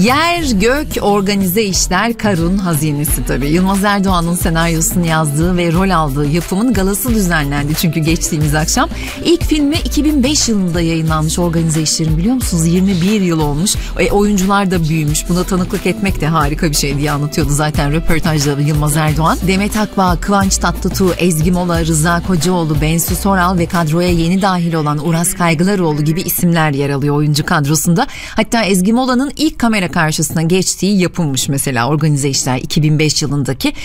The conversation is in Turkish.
Yer Gök Organize İşler Karun Hazinesi tabii. Yılmaz Erdoğan'ın senaryosunu yazdığı ve rol aldığı yapımın galası düzenlendi çünkü geçtiğimiz akşam. İlk filmi 2005 yılında yayınlanmış Organize İşler'in, biliyor musunuz? 21 yıl olmuş. Oyuncular da büyümüş. Buna tanıklık etmek de harika bir şey diye anlatıyordu zaten röportajda Yılmaz Erdoğan. Demet Akbağ, Kıvanç Tatlıtuğ, Ezgi Mola, Rıza Kocaoğlu, Bensu Soral ve kadroya yeni dahil olan Uras Kaygılaroğlu gibi isimler yer alıyor oyuncu kadrosunda. Hatta Ezgi Mola'nın ilk kamera karşısına geçtiği yapılmış mesela Organize İşler 2005 yılındaki.